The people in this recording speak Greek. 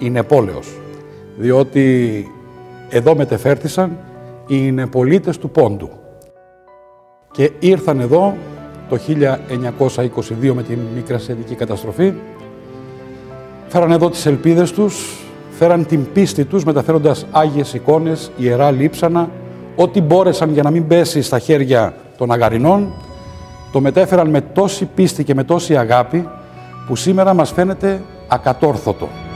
η Νεπόλεως, διότι εδώ μετεφέρθησαν οι Νεπολίτες του Πόντου και ήρθαν εδώ το 1922 με τη Μικρασιατική καταστροφή, φέραν εδώ τις ελπίδες τους, φέραν την πίστη τους μεταφέροντας άγιες εικόνες, ιερά λείψανα, ό,τι μπόρεσαν για να μην πέσει στα χέρια των Αγαρινών, το μετέφεραν με τόση πίστη και με τόση αγάπη που σήμερα μας φαίνεται ακατόρθωτο.